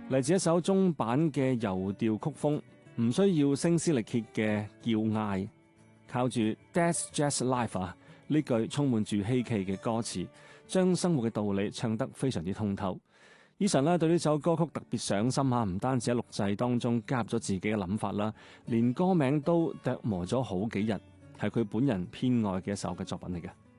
嚟自一首中版嘅遊調曲風，唔需要聲嘶力竭嘅叫嗌，靠住 That's Just Life 呢句充滿住希冀嘅歌詞，將生活嘅道理唱得非常之通透。Eason 咧對呢首歌曲特別上心唔單止喺錄製當中加入咗自己嘅諗法啦，連歌名都琢磨咗好幾日，係佢本人偏愛嘅一首嘅作品嚟嘅。